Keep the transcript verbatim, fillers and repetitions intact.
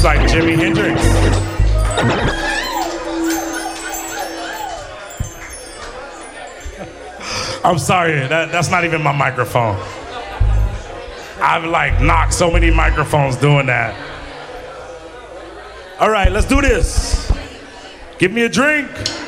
like Jimi Hendrix. I'm sorry, that, that's not even my microphone. I've like knocked so many microphones doing that. All right, let's do this. Give me a drink.